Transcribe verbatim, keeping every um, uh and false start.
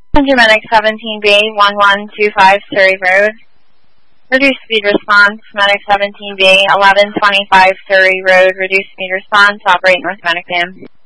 Medic seventeen B, one one two five Surrey Road. Reduced speed response, Medic seventeen B, eleven twenty-five Surrey Road, reduced speed response, operate North Medic Dam.